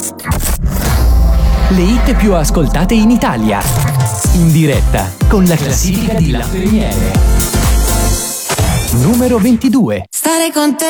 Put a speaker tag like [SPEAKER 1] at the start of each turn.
[SPEAKER 1] Le hit più ascoltate in Italia. In diretta con la classifica di La Premiere. Numero 22.
[SPEAKER 2] Stare con te